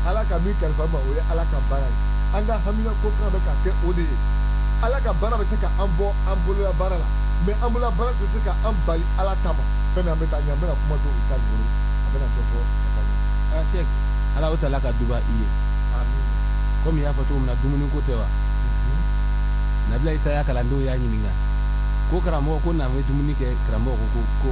ala ka min kalifa ma o ye ala ka baara ye an ka hamina ko kan bɛ ka kɛ o de ye ala ka baara bɛ se ka an bɔ an bolola baara la mais an bolola baara tɛ se ka an bali ala ta ma fɛn min an bɛ taa ɲɛ an bɛna kuma don Isa bolo a bɛna dɔ fɔ a ka ɲɛ. Sheikh ala o tala ka duba i ye komi i y'a fɔ cogo min na dumuni ko tɛ wa nabila Isa ya kalandenw y'a ɲininka ko karamɔgɔ ko n'an bɛ dumuni kɛ karamɔgɔ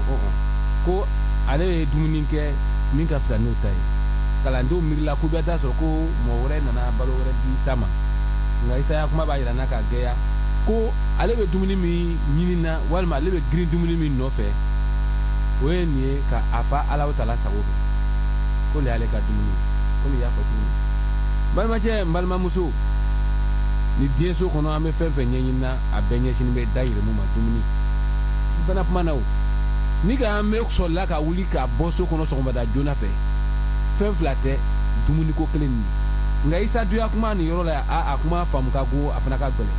ko ale ye dumuni kɛ min ka fisa n'o ta ye kalandenw miirila k'u bɛ taa sɔrɔ ko mɔgɔ wɛrɛ nana balo wɛrɛ di Isa ma nka Isa ya kuma b'a jira n'a ka gɛya ko ale bɛ dumuni min ɲini na walima ale bɛ girin dumuni min nɔfɛ o ye nin ye ka a fa ala o tala sago kɛ ko le y'ale ka dumuni komi i y'a fɔ cogo min balimacɛ n balimamuso ni diɲɛ so kɔnɔ an bɛ fɛn fɛn ɲɛɲini na a bɛɛ ɲɛsinnen bɛ dayirimɛ ma dumuni n fana kuma na o ni ka an bɛ sɔrɔla ka wuli ka bɔ so kɔnɔ sɔgɔmada joona fɛ fɛn fila tɛ dumuni ko kelen nin nka Isa duya kuma nin yɔrɔ la a kuma faamu ka go a fana ka gɛlɛn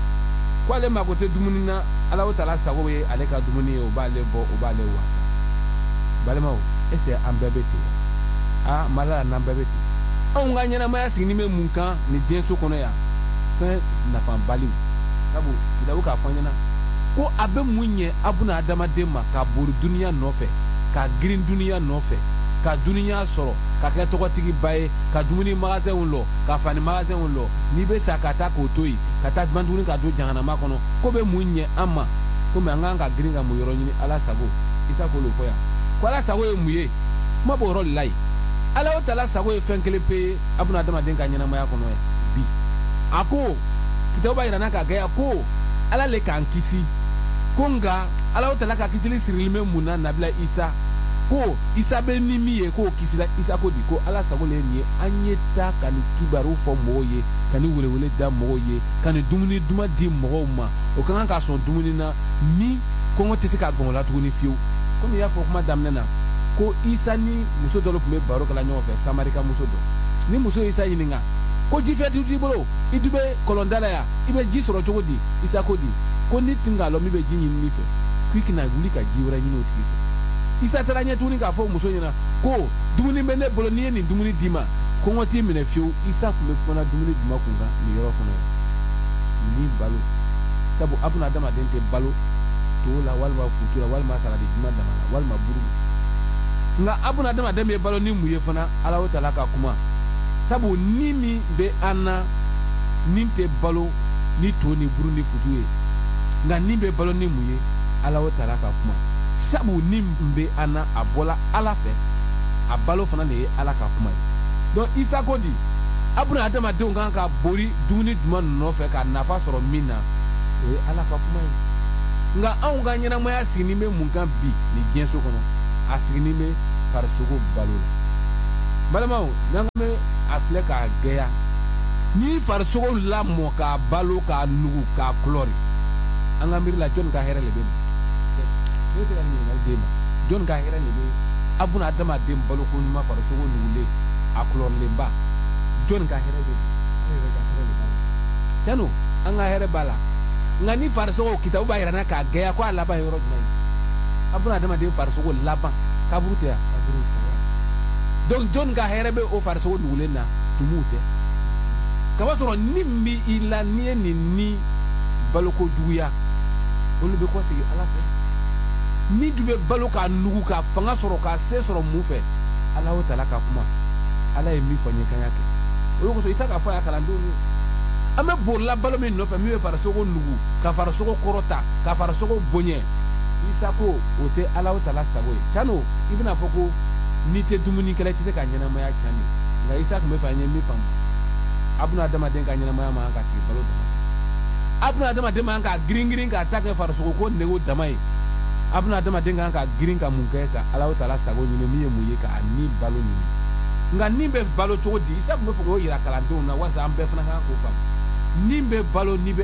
ko ale mako tɛ dumuni na ala o tala sago ye ale ka dumuni ye o b'ale bɔ o b'ale wasa balimaw est-ce que an bɛɛ bɛ ten mala n'an bɛɛ bɛ ten anw ka ɲɛnamaya sigini bɛ mun kan ni diɲɛ so kɔnɔ yan fɛn nafabaliw sabu dawu k'a fɔ n ɲɛna ko a bɛ mun ɲɛ a buna adamaden ma ka bori duniya nɔfɛ ka girin duniya nɔfɛ ka duniya sɔrɔ ka kɛ tɔgɔtigiba ye ka dumuni magasinw lɔ ka fani magasinw lɔ n'i bɛ sa ka taa k'o to yen ka taa dumuni ka don jahanama kɔnɔ ko bɛ mun ɲɛ an ma komi an kan ka girin ka mun yɔrɔ ɲini ala sago Isa k'o de fɔ yan ko ala sago ye mun ye kuma b'o yɔrɔ de la yen ala o tala sago ye fɛn kelen pe ye a buna adamaden ka ɲɛnamaya kɔnɔ yan bi a ko kitabu b'a yira n'a ka gɛya ko ala le k'an kisi ko nka ala o tala ka kisili sirilen bɛ mun na nabila Isa ko Isa bɛ ni min ye k'o kisila Isa ko di ko ala sago le ye nin ye an ye taa ka nin kibaru fɔ mɔgɔw ye ka nin welewele da mɔgɔw ye ka nin dumuni duman di mɔgɔw ma o ka kan ka sɔn dumuni na min kɔngɔ tɛ se ka gɔngɔ la tuguni fiyewu komi i y'a fɔ kuma daminɛ na ko Isa ni muso dɔ tun bɛ baro kɛla ɲɔgɔn fɛ samarika muso dɔ ni muso ye Isa ɲininka ko ji fɛn t'i bolo i dun bɛ kɔlɔnda la yan i bɛ ji sɔrɔ cogo di Isa ko di ko ni tun k'a lɔn min bɛ ji ɲini fɛ k'i kana wuli ka ji wɛrɛ ɲini o tigi fɛ Isa taara ɲɛ tuguni k'a fɔ muso ɲɛna ko dumuni bɛ ne bolo n'i ye nin dumuni d'i ma kɔngɔ t'i minɛ fiyewu Isa tun bɛ kumana dumuni jumɛn kun kan nin yɔrɔ kɔnɔ yan ni balo sabu a buna adamaden tɛ balo to la walima futu la walima saladi juma dama la walima buru nka a buna adamaden bɛ balo ni mun ye fana ala o tala ka kuma sabu ni min bɛ an na ni tɛ balo ni to ni buru ni futu ye nka ni bɛ balo ni mun ye ala o tala ka kuma sabu ni bɛ an na a bɔla ala fɛ a balo fana de ye ala ka kuma ye donc Isa ko di a buna adamadenw kan ka bori dumuni jumɛn nɔfɛ ka nafa sɔrɔ min na o ye ala ka kuma ye nka anw ka ɲɛnamaya siginin bɛ mun kan bi ni diɲɛ so kɔnɔ a siginin bɛ farisogo balo la balimaw n'an bɛ a filɛ k'a gɛya ni farisogo lamɔ k'a balo k'a nugu k'a kulɔri an ka miiri la jɔnni ka hɛrɛ de bɛ nin ne tɛ ka nin ɲininkali d'e ma jɔnni ka hɛrɛ de bɛ a buna adamaden balo ko ɲuman farisogo nugulen a kulɔrilenba jɔnni ka hɛrɛ bɛ nin tiɲɛ don an ka hɛrɛ b'a la nka ni farisogo kitabu b'a yira n'a k'a gɛya ko a laban ye yɔrɔ jumɛn ye a buna adamaden farisogo laban kaburu tɛ yan donc jɔnni ka hɛrɛ bɛ o farisogo nugulen na tumuw tɛ kaba sɔrɔ ni min b'i i la n'i ye nin ni baloko juguya olu bɛ kɔsegin ala fɛ ni dun bɛ balo k'a nugu k'a fanga sɔrɔ k'a se sɔrɔ mun fɛ ala o tala ka kuma ala ye min fɔ ɲɛkan ya kɛ o de kosɔn Isa k'a fɔ a y'a kalandenw ye an bɛ borila balo min nɔfɛ min bɛ farisogo nugu ka farisogo kɔrɔta ka farisogo bonya Isa ko o tɛ ala o tala sago ye tiɲɛ don i bɛna fɔ ko n'i tɛ dumunikɛla i tɛ se ka ɲɛnamaya tiɲɛ de nka Isa tun bɛ fɛ an ye min faamu a buna adamaden ka ɲɛnamaya ma kan ka sigi balo dama a buna adamaden ma kan ka girin k'a ta kɛ farisogo ko nego dama ye a buna adamaden kan ka girin ka mun kɛ ka ala o tala sago ɲini min ye mun ye k'a ni balo ɲini nka ni bɛ balo cogo di Isa tun bɛ fɛ k'o yira kalandenw na walasa an bɛɛ fana kan k'o faamu ni bɛ balo ni bɛ